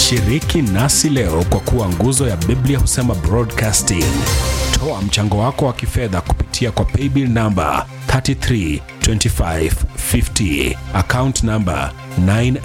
Shiriki nasi leo kwa kuwa nguzo ya Biblia Husema Broadcasting. Toa mchango wako wa kifedha kupitia kwa paybill number 332550, account number 9